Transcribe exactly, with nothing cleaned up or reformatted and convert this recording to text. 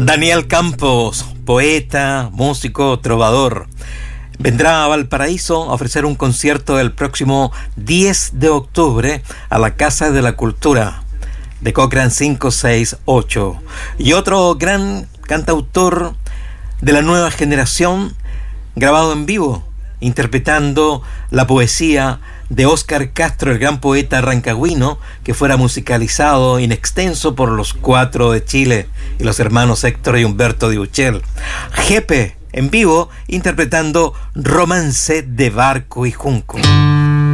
Daniel Campos, poeta, músico, trovador, vendrá a Valparaíso a ofrecer un concierto el próximo diez de octubre a la Casa de la Cultura de Cochrane cinco seis ocho. Y otro gran cantautor de la nueva generación, grabado en vivo, interpretando la poesía de Óscar Castro, el gran poeta rancagüino, que fuera musicalizado in extenso por los Cuatro de Chile y los hermanos Héctor y Humberto de Uchel. Jepe, en vivo, interpretando Romance de Barco y Junco.